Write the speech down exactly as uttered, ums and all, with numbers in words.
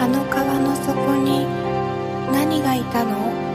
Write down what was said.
あの川の底に何がいたの？